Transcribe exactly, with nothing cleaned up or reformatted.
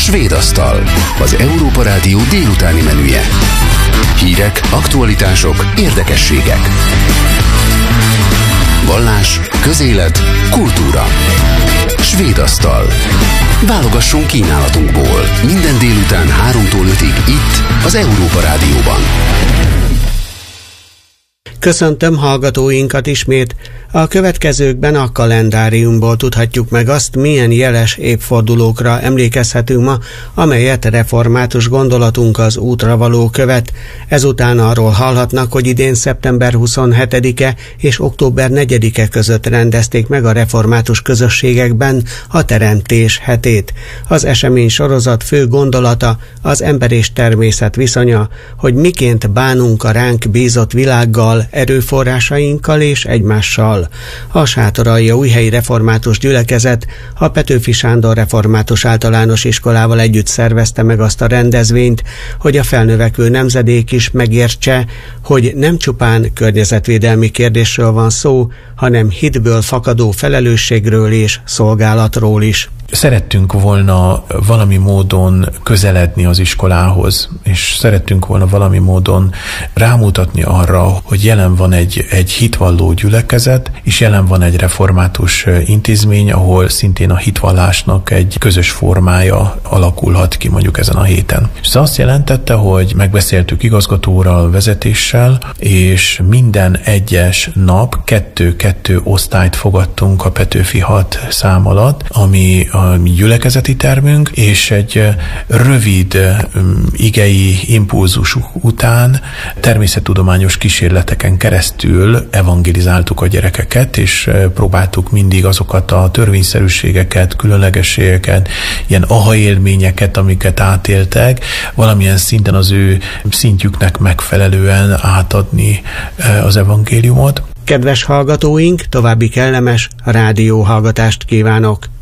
Svéd asztal, az Európa Rádió délutáni menüje. Hírek, aktualitások, érdekességek. Vallás, közélet, kultúra. Svéd asztal. Válogassunk kínálatunkból. Minden délután háromtól ötig itt, az Európa Rádióban. Köszöntöm hallgatóinkat ismét. A következőkben a kalendáriumból tudhatjuk meg azt, milyen jeles évfordulókra emlékezhetünk ma, amelyet református gondolatunk az útra való követ. Ezután arról hallhatnak, hogy idén szeptember huszonhetedike és október negyedike között rendezték meg a református közösségekben a Teremtés hetét. Az esemény sorozat fő gondolata az ember és természet viszonya, hogy miként bánunk a ránk bízott világgal, erőforrásainkkal és egymással. A Sátoraljaújhelyi Református Gyülekezet a Petőfi Sándor Református Általános Iskolával együtt szervezte meg azt a rendezvényt, hogy a felnövekvő nemzedék is megértse, hogy nem csupán környezetvédelmi kérdésről van szó, hanem hitből fakadó felelősségről és szolgálatról is. Szerettünk volna valami módon közeledni az iskolához, és szerettünk volna valami módon rámutatni arra, hogy jelen van egy, egy hitvalló gyülekezet, és jelen van egy református intézmény, ahol szintén a hitvallásnak egy közös formája alakulhat ki mondjuk ezen a héten. És ez azt jelentette, hogy megbeszéltük igazgatóral, vezetéssel, és minden egyes nap kettő-kettő osztályt fogadtunk a Petőfi hat szám alatt, ami a gyülekezeti termünk, és egy rövid igei impulzus után természettudományos kísérleteken keresztül evangelizáltuk a gyerekeket, és próbáltuk mindig azokat a törvényszerűségeket, különlegességeket, ilyen aha élményeket, amiket átéltek, valamilyen szinten az ő szintjüknek megfelelően átadni az evangéliumot. Kedves hallgatóink, további kellemes rádióhallgatást kívánok!